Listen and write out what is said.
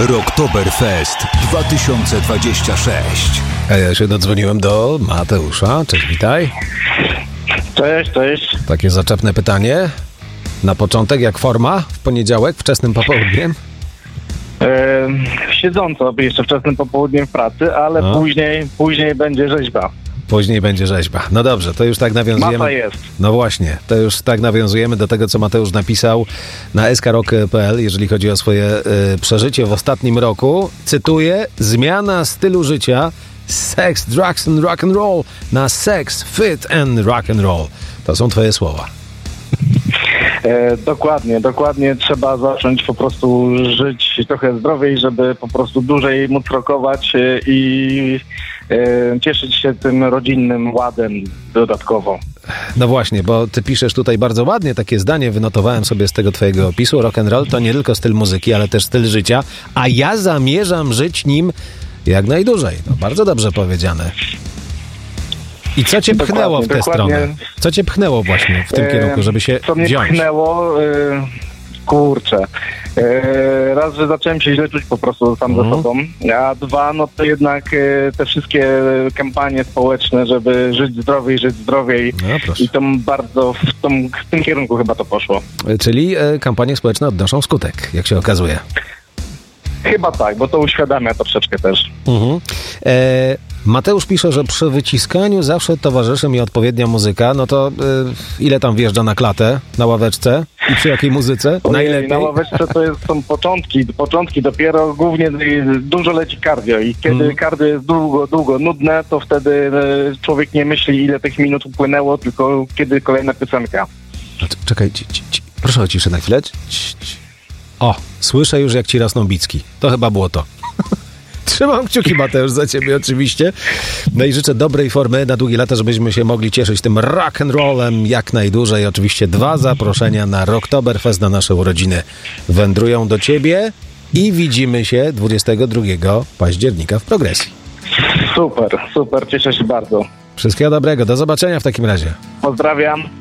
Rocktoberfest 2026. A ja się dodzwoniłem do Mateusza. Cześć, witaj. Cześć. Takie zaczepne pytanie. Na początek, jak forma? W poniedziałek, wczesnym popołudniem? Siedząco jeszcze wczesnym popołudniem w pracy, ale później będzie rzeźba. Później będzie rzeźba. No dobrze, to już tak nawiązujemy. Masa jest. No właśnie, to już tak nawiązujemy do tego, co Mateusz napisał na skrok.pl, jeżeli chodzi o swoje przeżycie w ostatnim roku. Cytuję: zmiana stylu życia sex, drugs and rock and roll na sex, fit and rock and roll. To są twoje słowa. Dokładnie. Trzeba zacząć po prostu żyć trochę zdrowiej, żeby po prostu dłużej móc rockować i cieszyć się tym rodzinnym ładem dodatkowo. No właśnie, bo ty piszesz tutaj bardzo ładnie takie zdanie, wynotowałem sobie z tego twojego opisu. Rock and roll to nie tylko styl muzyki, ale też styl życia, a ja zamierzam żyć nim jak najdłużej. No bardzo dobrze powiedziane. I co cię pchnęło w tę stronę? Co cię pchnęło właśnie w tym kierunku, żeby się co mnie wziąć? Pchnęło? Raz, że zacząłem się źle czuć po prostu sam ze sobą, a dwa, no to jednak te wszystkie kampanie społeczne, żeby żyć zdrowiej No, proszę. i w tym kierunku chyba to poszło. Czyli kampanie społeczne odnoszą skutek, jak się okazuje. Chyba tak, bo to uświadamia troszeczkę też. Mateusz pisze, że przy wyciskaniu zawsze towarzyszy mi odpowiednia muzyka. No to ile tam wjeżdża na klatę, na ławeczce i przy jakiej muzyce? Najlepiej? Na ławeczce to są początki dopiero, głównie dużo leci cardio i kiedy cardio jest długo nudne, to wtedy człowiek nie myśli, ile tych minut upłynęło, tylko kiedy kolejna piosenka. No czekaj, proszę o ciszę na chwilę. O, słyszę już, jak ci rosną bicki. To chyba było to. Trzymam kciuki, Mateusz, za ciebie oczywiście. No i życzę dobrej formy na długie lata, żebyśmy się mogli cieszyć tym rock and rollem jak najdłużej. Oczywiście 2 zaproszenia na Rocktoberfest na nasze urodziny wędrują do ciebie i widzimy się 22 października w Progresji. Super, cieszę się bardzo. Wszystkiego dobrego, do zobaczenia w takim razie. Pozdrawiam.